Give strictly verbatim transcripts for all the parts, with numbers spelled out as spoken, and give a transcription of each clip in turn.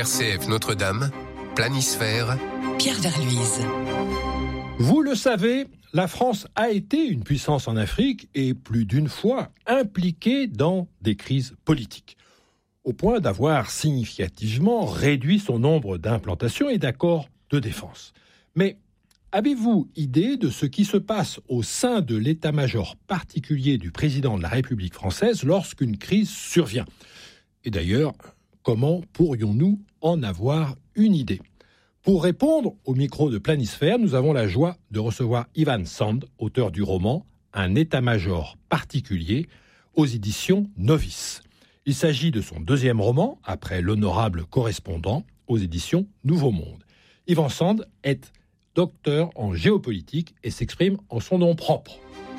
R C F Notre-Dame, Planisphère, Pierre Verluise. Vous le savez, la France a été une puissance en Afrique et plus d'une fois impliquée dans des crises politiques, au point d'avoir significativement réduit son nombre d'implantations et d'accords de défense. Mais avez-vous idée de ce qui se passe au sein de l'état-major particulier du président de la République française lorsqu'une crise survient ? Et d'ailleurs, comment pourrions-nous en avoir une idée ? Pour répondre au micro de Planisphère, nous avons la joie de recevoir Ivan Sand, auteur du roman « Un état-major particulier » aux éditions Novice. Il s'agit de son deuxième roman, après L'honorable correspondant, aux éditions Nouveau Monde. Ivan Sand est docteur en géopolitique et s'exprime en son nom propre.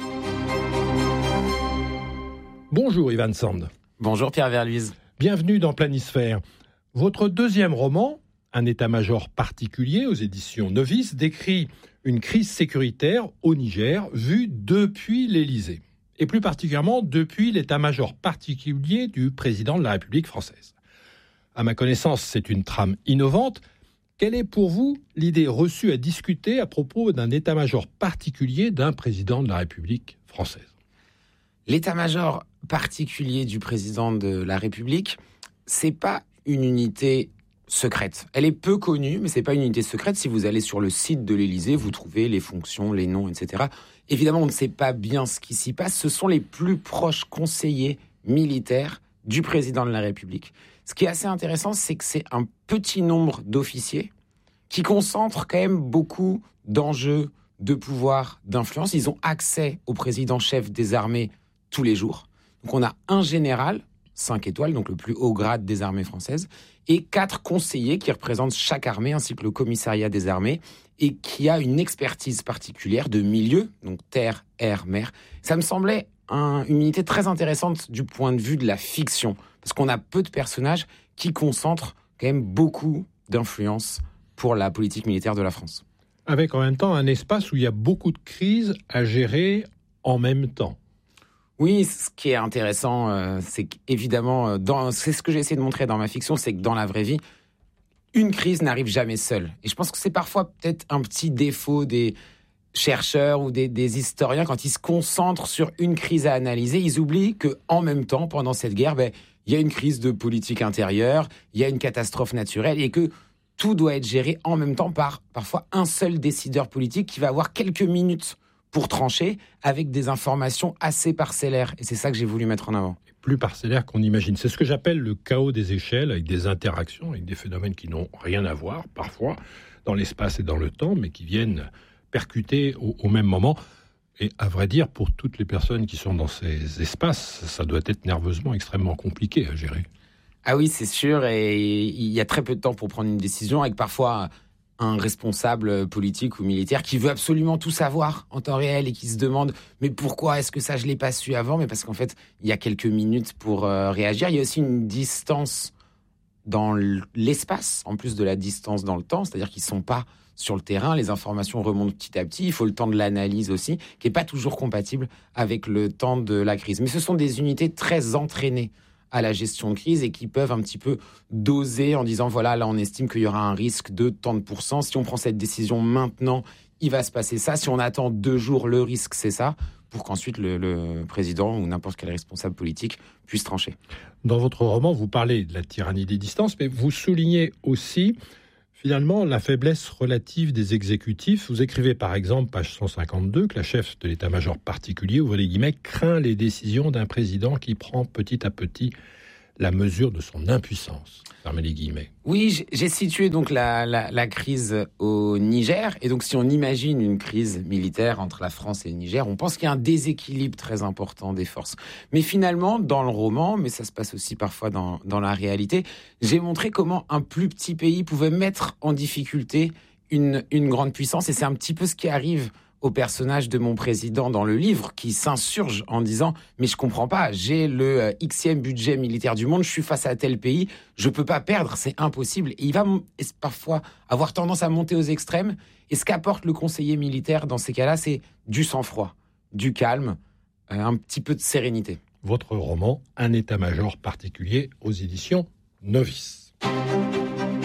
Bonjour Ivan Sand. Bonjour Pierre Verluise. Bienvenue dans Planisphère. Votre deuxième roman, Un état-major particulier aux éditions Novice, décrit une crise sécuritaire au Niger vue depuis l'Élysée, et plus particulièrement depuis l'état-major particulier du président de la République française. À ma connaissance, c'est une trame innovante. Quelle est pour vous l'idée reçue à discuter à propos d'un état-major particulier d'un président de la République française ? L'état-major particulier du président de la République, c'est pas une unité secrète. Elle est peu connue, mais c'est pas une unité secrète. Si vous allez sur le site de l'Élysée, vous trouvez les fonctions, les noms, et cetera. Évidemment, on ne sait pas bien ce qui s'y passe. Ce sont les plus proches conseillers militaires du président de la République. Ce qui est assez intéressant, c'est que c'est un petit nombre d'officiers qui concentrent quand même beaucoup d'enjeux, de pouvoir, d'influence. Ils ont accès au président-chef des armées tous les jours. Donc on a un général, cinq étoiles, donc le plus haut grade des armées françaises, et quatre conseillers qui représentent chaque armée, ainsi que le commissariat des armées, et qui a une expertise particulière de milieu, donc terre, air, mer. Ça me semblait un, une unité très intéressante du point de vue de la fiction, parce qu'on a peu de personnages qui concentrent quand même beaucoup d'influence pour la politique militaire de la France. Avec en même temps un espace où il y a beaucoup de crises à gérer en même temps. Oui, ce qui est intéressant, euh, c'est qu'évidemment, dans, c'est ce que j'ai essayé de montrer dans ma fiction, c'est que dans la vraie vie, une crise n'arrive jamais seule. Et je pense que c'est parfois peut-être un petit défaut des chercheurs ou des, des historiens, quand ils se concentrent sur une crise à analyser, ils oublient qu'en même temps, pendant cette guerre, ben, il y a une crise de politique intérieure, il y a une catastrophe naturelle, et que tout doit être géré en même temps par parfois un seul décideur politique qui va avoir quelques minutes pour trancher avec des informations assez parcellaires. Et c'est ça que j'ai voulu mettre en avant. Plus parcellaire qu'on imagine. C'est ce que j'appelle le chaos des échelles, avec des interactions, avec des phénomènes qui n'ont rien à voir, parfois, dans l'espace et dans le temps, mais qui viennent percuter au, au même moment. Et à vrai dire, pour toutes les personnes qui sont dans ces espaces, ça doit être nerveusement extrêmement compliqué à gérer. Ah oui, c'est sûr. Et il y a très peu de temps pour prendre une décision, avec parfois un responsable politique ou militaire qui veut absolument tout savoir en temps réel et qui se demande « mais pourquoi est-ce que ça, je ne l'ai pas su avant ?» Mais parce qu'en fait, il y a quelques minutes pour euh, réagir. Il y a aussi une distance dans l'espace, en plus de la distance dans le temps, c'est-à-dire qu'ils ne sont pas sur le terrain, les informations remontent petit à petit, il faut le temps de l'analyse aussi, qui n'est pas toujours compatible avec le temps de la crise. Mais ce sont des unités très entraînées à la gestion de crise et qui peuvent un petit peu doser en disant voilà, là on estime qu'il y aura un risque de tant de pourcents. Si on prend cette décision maintenant, il va se passer ça. Si on attend deux jours, le risque c'est ça, pour qu'ensuite le, le président ou n'importe quel responsable politique puisse trancher. Dans votre roman, vous parlez de la tyrannie des distances, mais vous soulignez aussi finalement la faiblesse relative des exécutifs. Vous écrivez par exemple, page cent cinquante-deux, que la chef de l'état-major particulier, ouvrez les guillemets, craint les décisions d'un président qui prend petit à petit la mesure de son impuissance. Fermez les guillemets. Oui, j'ai situé donc la, la, la crise au Niger. Et donc si on imagine une crise militaire entre la France et le Niger, on pense qu'il y a un déséquilibre très important des forces. Mais finalement, dans le roman, mais ça se passe aussi parfois dans, dans la réalité, j'ai montré comment un plus petit pays pouvait mettre en difficulté une, une grande puissance. Et c'est un petit peu ce qui arrive au personnage de mon président dans le livre, qui s'insurge en disant « mais je comprends pas, j'ai le euh, Xème budget militaire du monde, je suis face à tel pays, je peux pas perdre, c'est impossible ». Et il va m- parfois avoir tendance à monter aux extrêmes. Et ce qu'apporte le conseiller militaire dans ces cas-là, c'est du sang-froid, du calme, euh, un petit peu de sérénité. Votre roman, Un état-major particulier, aux éditions Novice.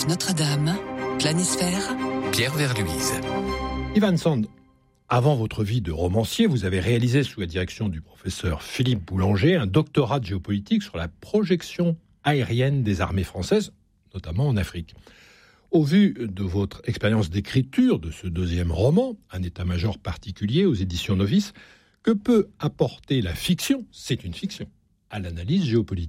Bibliothèque Notre-Dame, Planisphère, Pierre Verluise. Ivan Sand, avant votre vie de romancier, vous avez réalisé sous la direction du professeur Philippe Boulanger un doctorat de géopolitique sur la projection aérienne des armées françaises, notamment en Afrique. Au vu de votre expérience d'écriture de ce deuxième roman, un état-major particulier aux éditions Novice, que peut apporter la fiction, c'est une fiction, à l'analyse géopolitique ?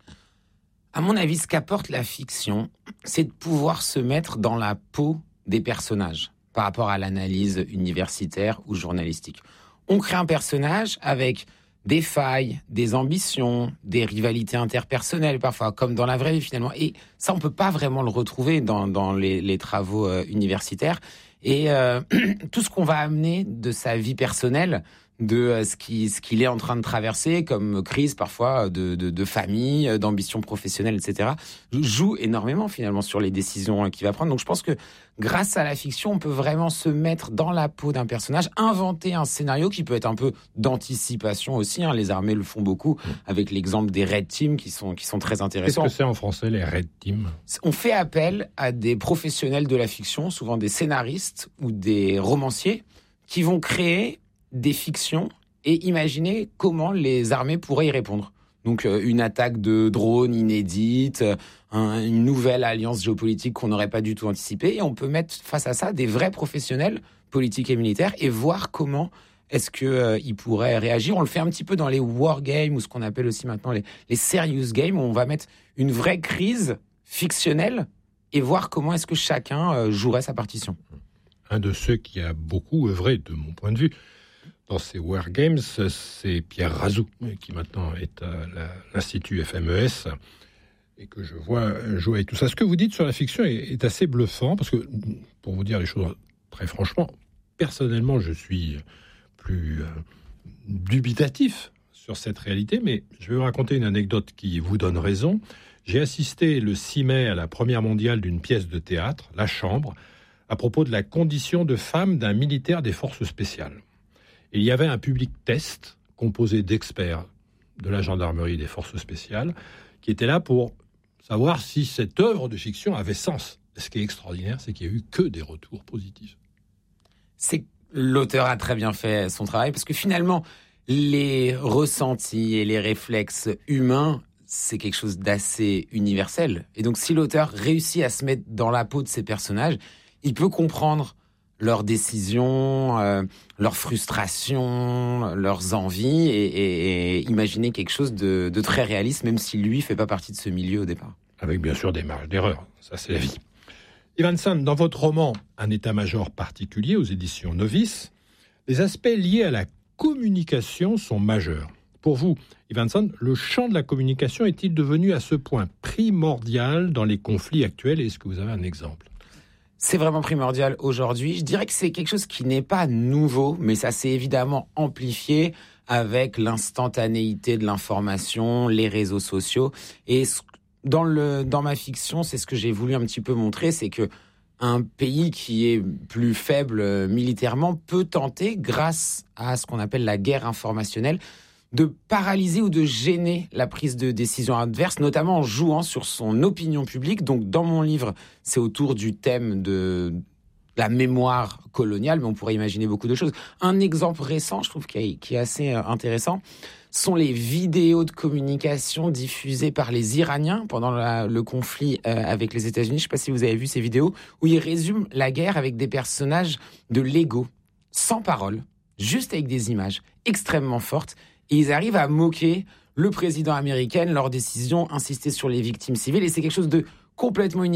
À mon avis, ce qu'apporte la fiction, c'est de pouvoir se mettre dans la peau des personnages par rapport à l'analyse universitaire ou journalistique. On crée un personnage avec des failles, des ambitions, des rivalités interpersonnelles parfois, comme dans la vraie vie finalement. Et ça, on ne peut pas vraiment le retrouver dans, dans les, les travaux euh, universitaires. Et euh, tout ce qu'on va amener de sa vie personnelle, de euh, ce, qui, ce qu'il est en train de traverser comme crise parfois de, de, de famille, d'ambition professionnelle, et cetera, joue énormément finalement sur les décisions qu'il va prendre. Donc je pense que grâce à la fiction, on peut vraiment se mettre dans la peau d'un personnage, inventer un scénario qui peut être un peu d'anticipation aussi. Hein. Les armées le font beaucoup, avec l'exemple des Red Teams qui sont, qui sont très intéressants. Qu'est-ce que c'est en français, les Red Teams ? On fait appel à des professionnels de la fiction, souvent des scénaristes ou des romanciers, qui vont créer des fictions et imaginer comment les armées pourraient y répondre. Donc euh, une attaque de drone inédite, un, une nouvelle alliance géopolitique qu'on n'aurait pas du tout anticipée, et on peut mettre face à ça des vrais professionnels politiques et militaires et voir comment est-ce qu'ils euh, pourraient réagir. On le fait un petit peu dans les war games, ou ce qu'on appelle aussi maintenant les, les serious games, où on va mettre une vraie crise fictionnelle et voir comment est-ce que chacun euh, jouerait sa partition. Un de ceux qui a beaucoup œuvré, de mon point de vue, dans ces War Games, c'est Pierre Razou, qui maintenant est à la, l'Institut F M E S, et que je vois jouer tout ça. Ce que vous dites sur la fiction est, est assez bluffant, parce que, pour vous dire les choses très franchement, personnellement, je suis plus euh, dubitatif sur cette réalité, mais je vais vous raconter une anecdote qui vous donne raison. J'ai assisté le six mai à la première mondiale d'une pièce de théâtre, La Chambre, à propos de la condition de femme d'un militaire des forces spéciales. Il y avait un public test composé d'experts de la gendarmerie et des forces spéciales qui étaient là pour savoir si cette œuvre de fiction avait sens. Et ce qui est extraordinaire, c'est qu'il n'y a eu que des retours positifs. C'est l'auteur a très bien fait son travail, parce que finalement, les ressentis et les réflexes humains, c'est quelque chose d'assez universel. Et donc, si l'auteur réussit à se mettre dans la peau de ces personnages, il peut comprendre leurs décisions, euh, leurs frustrations, leurs envies, et, et, et imaginer quelque chose de, de très réaliste, même si lui ne fait pas partie de ce milieu au départ. Avec bien sûr des marges d'erreur, ça c'est la vie. Ivan Sand, dans votre roman « Un état-major particulier » aux éditions Novice, les aspects liés à la communication sont majeurs. Pour vous, Ivan Sand, le champ de la communication est-il devenu à ce point primordial dans les conflits actuels ? Est-ce que vous avez un exemple ? C'est vraiment primordial aujourd'hui. Je dirais que c'est quelque chose qui n'est pas nouveau, mais ça s'est évidemment amplifié avec l'instantanéité de l'information, les réseaux sociaux. Et dans, le, dans ma fiction, c'est ce que j'ai voulu un petit peu montrer, c'est que un pays qui est plus faible militairement peut tenter, grâce à ce qu'on appelle la guerre informationnelle, de paralyser ou de gêner la prise de décision adverse, notamment en jouant sur son opinion publique. Donc, dans mon livre, c'est autour du thème de la mémoire coloniale, mais on pourrait imaginer beaucoup de choses. Un exemple récent, je trouve, qui est, qui est assez intéressant, sont les vidéos de communication diffusées par les Iraniens pendant la, le conflit euh, avec les États-Unis. Je ne sais pas si vous avez vu ces vidéos, où ils résument la guerre avec des personnages de Lego, sans parole, juste avec des images extrêmement fortes. Et ils arrivent à moquer le président américain, leur décision, insister sur les victimes civiles. Et c'est quelque chose de complètement universel.